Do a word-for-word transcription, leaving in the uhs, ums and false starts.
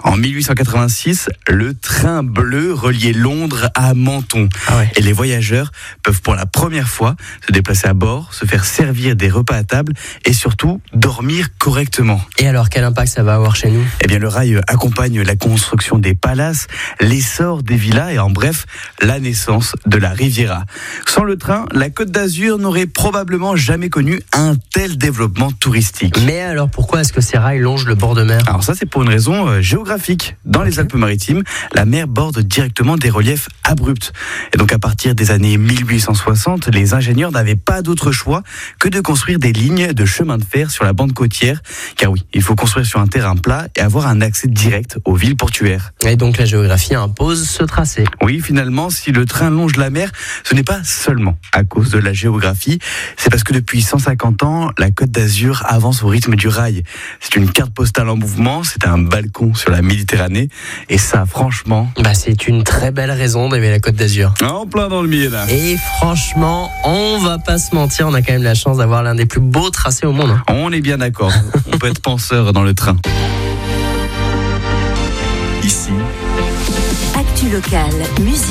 En mille huit cent quatre-vingt-six, le train bleu reliait Londres à Menton. Ah ouais. Et les voyageurs peuvent pour la première fois se déplacer à bord, se faire servir des repas à table et surtout dormir correctement. Et alors, quel impact ça va avoir chez nous ? Eh bien, le rail accompagne la construction des palaces, l'essor des villas et en bref, la naissance de la Riviera. Sans le train, la Côte d'Azur n'aurait probablement jamais connu un tel développement touristique. Mais alors, pourquoi est-ce que ces rails longent le bord de mer ? Alors ça, c'est pour une raison euh, géographique. Dans Okay. les Alpes-Maritimes, la mer borde directement des reliefs abrupts. Et donc, à partir des années mille huit cent soixante, les ingénieurs n'avaient pas d'autre choix que de construire des lignes de chemin de fer sur la bande côtière. Car oui, il faut construire sur un terrain plat et avoir un accès direct aux villes portuaires. Et donc, la géographie impose ce tracé. Oui, finalement, si le train longe la mer, ce n'est pas seulement à cause de la géographie, c'est parce que depuis cent cinquante ans, la Côte d'Azur avance au rythme du rail. C'est une carte postale en mouvement, c'est un balcon sur la Méditerranée, et ça, franchement... Bah, c'est une très belle raison d'aimer la Côte d'Azur. En plein dans le milieu, là. Et franchement, on va pas se mentir, on a quand même la chance d'avoir l'un des plus beaux tracés au monde. Hein. On est bien d'accord, on peut être penseur dans le train. Ici, Actu locale, musique.